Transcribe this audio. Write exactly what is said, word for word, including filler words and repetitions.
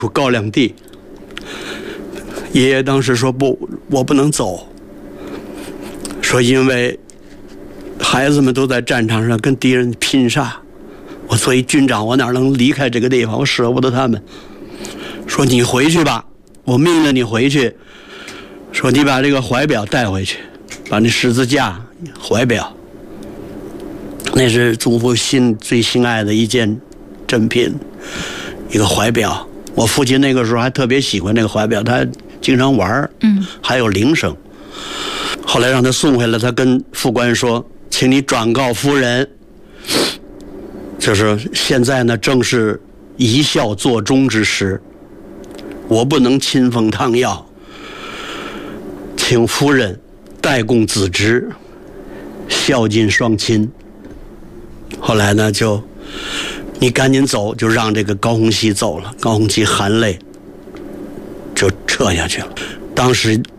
高粱地。爷爷当时说不，我不能走，说因为孩子们都在战场上跟敌人拼杀，我作为军长，我哪能离开这个地方？我舍不得他们。说你回去吧，我命令你回去。说你把这个怀表带回去，把那十字架、怀表，那是祖父心最心爱的一件珍品，一个怀表。我父亲那个时候还特别喜欢那个怀表，他经常玩，嗯，还有铃声。后来让他送回来，他跟副官说：“请你转告夫人，就是现在呢正是一孝作忠之时，我不能亲封汤药，请夫人代供子侄，孝敬双亲。”后来呢，就你赶紧走，就让这个高洪熙走了。高洪熙含泪就撤下去了。当时